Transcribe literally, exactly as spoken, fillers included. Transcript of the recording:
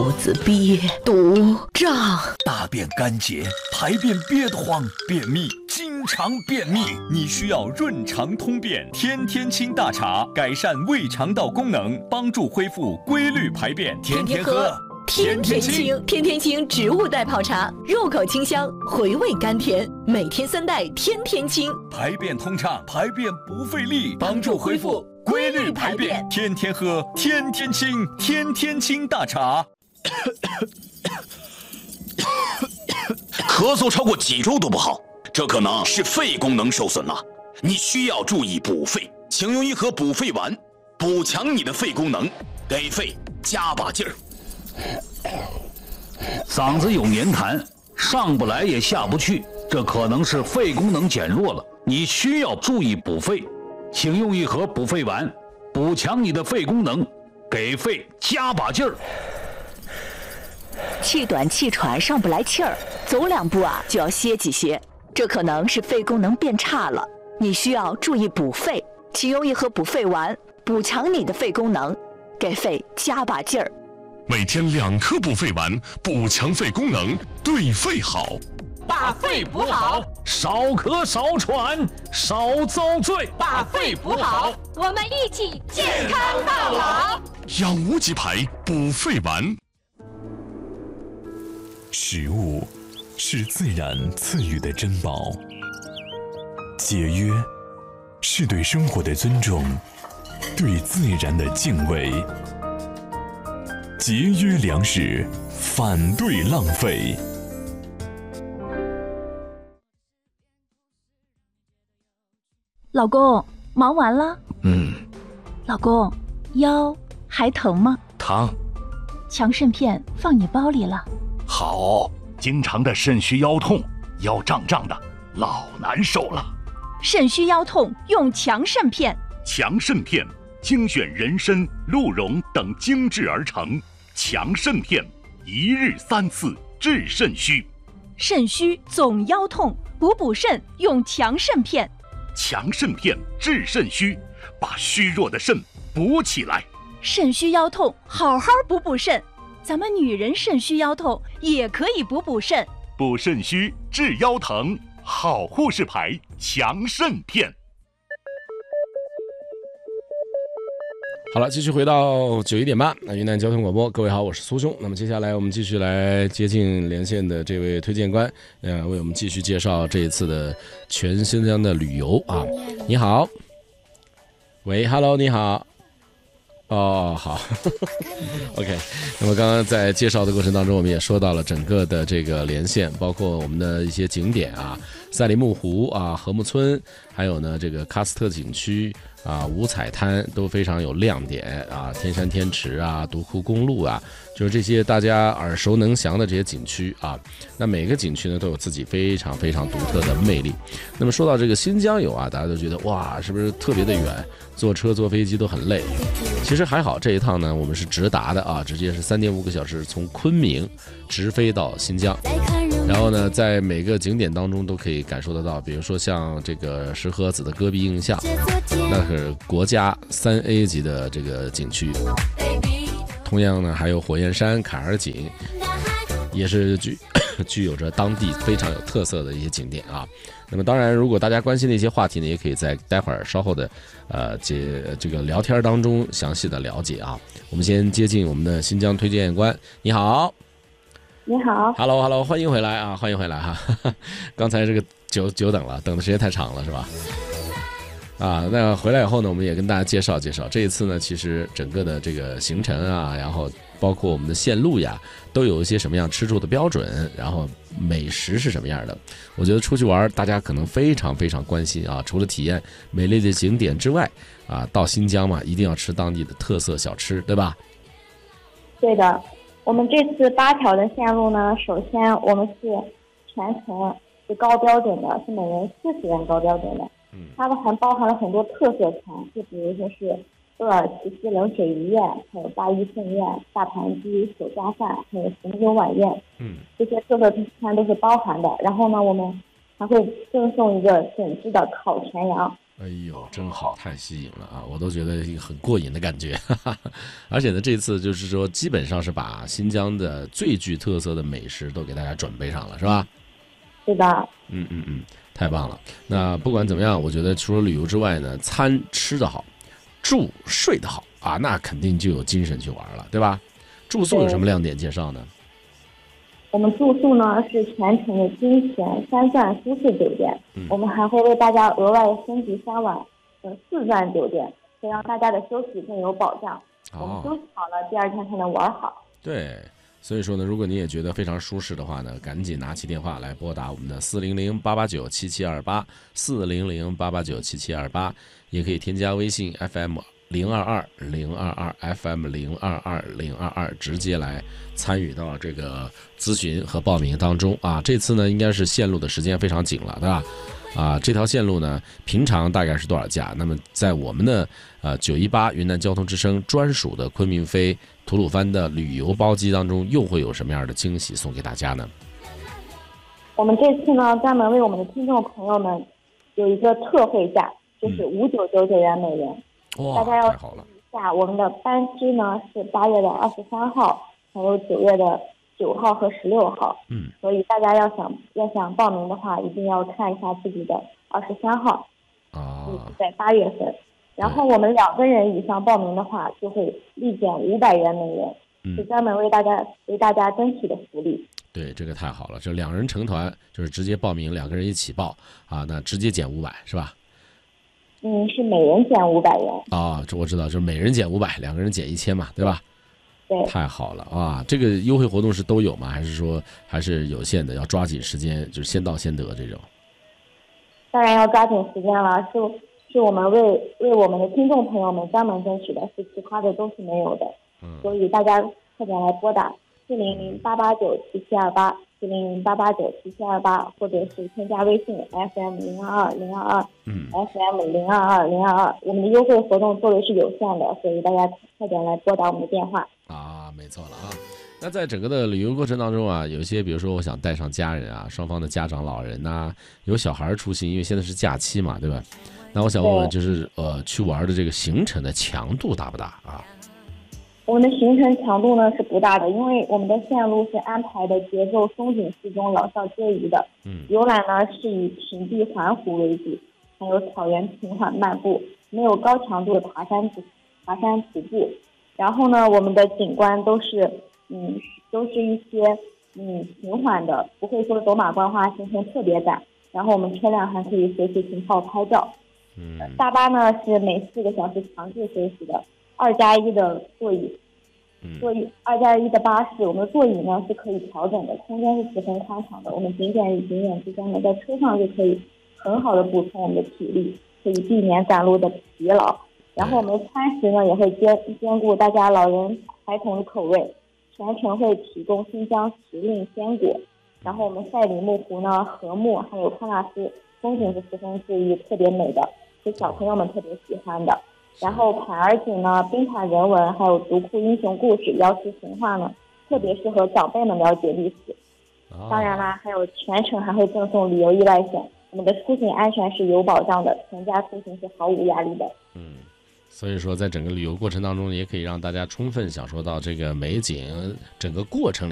肚子憋堵胀， 大便干结，排便憋得慌，便秘，经常便秘，你需要润肠通便天天清大茶，改善胃肠道功能，帮助恢复规律排便，天天喝。 天天清，天天清植物代泡茶，入口清香，回味甘甜，每天三袋，天天清， 排便通畅，排便不费力，帮助恢复规律排便，天天喝，天天清，天天清大茶。 咳嗽超过几周都不好，这可能是肺功能受损了，你需要注意补肺，请用一盒补肺丸，补强你的肺功能，给肺加把劲儿。 嗓子有黏痰，上不来也下不去，这可能是肺功能减弱了，你需要注意补肺，请用一盒补肺丸，补强你的肺功能，给肺加把劲儿。 气短气喘上不来气儿，走两步啊就要歇几歇，这可能是肺功能变差了，你需要注意补肺，请用一盒补肺丸，补强你的肺功能，给肺加把劲儿。 每天两颗补肺丸，补强肺功能，对肺好。 把肺补好， 少咳少喘少遭罪。 把肺补好， 我们一起健康到老。 养无极牌补肺丸。 食物是自然赐予的珍宝，节约是对生活的尊重，对自然的敬畏。节约粮食，反对浪费。 老公，忙完了？ 嗯。 老公，腰还疼吗？ 疼。 强肾片放你包里了。 好，经常的肾虚腰痛，腰胀胀的，老难受了。 肾虚腰痛用强肾片。 强肾片精选人参、鹿茸等精制而成，强肾片一日三次治肾虚。 肾虚总腰痛，补补肾用强肾片。 强肾片治肾虚，把虚弱的肾补起来。 肾虚腰痛，好好补补肾。咱们女人肾虚腰痛也可以补补肾。 补肾虚治腰疼，好护士牌强肾片。 好了，继续回到九一点八，那云南交通广播，各位好，我是苏兄。那么接下来我们继续来接近连线的这位推荐官，呃，为我们继续介绍这一次的全新疆的旅游啊。你好，喂 ，Hello， 你好。哦，好，OK。那么刚刚在介绍的过程当中，我们也说到了整个的这个连线，包括我们的一些景点啊，赛里木湖啊、禾木村，还有呢这个喀斯特景区啊、五彩滩都非常有亮点啊，天山天池啊、独库公路啊，就是这些大家耳熟能详的这些景区啊。那每个景区呢都有自己非常非常独特的魅力。那么说到这个新疆游啊，大家都觉得哇，是不是特别的远？坐车坐飞机都很累，其实还好，这一趟呢我们是直达的啊，直接是三点五个小时从昆明直飞到新疆，然后呢在每个景点当中都可以感受得到，比如说像这个石河子的戈壁印象，那是国家三 A 级的这个景区，同样呢还有火焰山坎儿井，也是具具有着当地非常有特色的一些景点啊。那么当然，如果大家关心的一些话题呢，也可以在待会儿稍后的呃节这个聊天当中详细的了解啊。我们先接近我们的新疆推荐官，你好。 你好 ，Hello Hello， 欢迎回来啊，欢迎回来哈。刚才这个久久等了，等的时间太长了是吧？啊，那回来以后呢，我们也跟大家介绍介绍。这一次呢，其实整个的这个行程啊，然后包括我们的线路呀，都有一些什么样吃住的标准，然后美食是什么样的。我觉得出去玩，大家可能非常非常关心啊。除了体验美丽的景点之外，啊，到新疆嘛，一定要吃当地的特色小吃，对吧？ 对的，我们这次八条的线路呢，首先我们是全程是高标准的，是每人四十元高标准的。它们还包含了很多特色餐，就比如说是鄂尔齐斯冷水鱼宴，还有大邑凤宴、大盘鸡、手抓饭，还有红酒晚宴，嗯，这些特色餐都是包含的。然后呢，我们还会赠送一个整只的烤全羊， 哎呦，真好，太吸引了啊！我都觉得很过瘾的感觉，哈哈。而且呢，这次就是说，基本上是把新疆的最具特色的美食都给大家准备上了，是吧？ 是的。 嗯嗯嗯，太棒了。那不管怎么样，我觉得除了旅游之外呢，餐吃得好，住睡得好啊，那肯定就有精神去玩了，对吧？住宿有什么亮点介绍呢？ 我们住宿呢是全程的金钱三钻舒适酒店，嗯、我们还会为大家额外升级三晚的四钻酒店，以让大家的休息更有保障。哦、我们休息好了，第二天才能玩好。 对，所以说呢，如果你也觉得非常舒适的话呢，赶紧拿起电话来拨打我们的四零零八八九七七二八四零零八八九七七二八，也可以添加微信 F M。零二二零二二 F M 零二二零二二，直接来参与到这个咨询和报名当中啊！这次呢，应该是线路的时间非常紧了，对吧？啊，这条线路呢，平常大概是多少价？那么在我们的呃九一八云南交通之声专属的昆明飞吐鲁番的旅游包机当中，又会有什么样的惊喜送给大家呢？ 我们这次呢，专门为我们的听众朋友们有一个特惠价，就是五九九九元每人。嗯哇， 大家要太好了！ 下我们的班机呢是八月的二十三号，还有九月的九号和十六号。嗯，所以大家要想要想报名的话，一定要看一下自己的二十三号。啊，是在八月份。然后我们两个人以上报名的话，就会立减五百元每人，嗯、是专门为大家为大家争取的福利。 对，这个太好了，这两人成团就是直接报名，两个人一起报啊，那直接减五百是吧？ 嗯，是每人减五百元啊，这我知道，就是每人减五百，两个人减一千嘛，对吧？ 对， 太好了啊！这个优惠活动是都有吗？还是说还是有限的？要抓紧时间，就是先到先得这种。 当然要抓紧时间了，是是我们为为我们的听众朋友们专门争取的，是其他的都是没有的。嗯，所以大家快点来拨打四零零八八九七七二八。四零零八八九七七二八，或者是添加微信 F M 零二二零二二，嗯 ，F M 零二二零二二，我们的优惠活动作为是有限的，所以大家快点来拨打我们的电话。 啊，没错了啊。那在整个的旅游过程当中啊，有一些比如说我想带上家人啊，双方的家长老人呐、啊，有小孩出行，因为现在是假期嘛，对吧？那我想问问，就是呃，去玩的这个行程的强度大不大啊？ 我们的行程强度呢是不大的，因为我们的线路是安排的节奏松紧适中、老少皆宜的。嗯，游览呢是以平地环湖为主，还有草原平缓漫步，没有高强度的爬山爬山徒步。然后呢，我们的景观都是嗯都是一些嗯平缓的，不会说走马观花，行程特别赶。然后我们车辆还可以随时停靠拍照。嗯，大巴呢是每四个小时强制休息的。二加一的座椅，座椅二加一的巴士，我们的座椅呢是可以调整的，空间是十分宽敞的。我们景点与景点之间呢，在车上就可以很好的补充我们的体力，可以避免赶路的疲劳。然后我们的餐食呢也会兼兼顾大家老人孩童的口味，全程会提供新疆时令鲜果。然后我们赛里木湖呢，禾木还有喀纳斯风景是十分治愈，特别美的，是小朋友们特别喜欢的。然后坎儿井呢，冰塔人文还有独库英雄故事、瑶池神话呢，特别适合长辈们了解历史。哦、当然啦，还有全程还会赠送旅游意外险，我们的出行安全是有保障的，全家出行是毫无压力的。 嗯，所以说在整个旅游过程当中，也可以让大家充分享受到这个美景，整个过程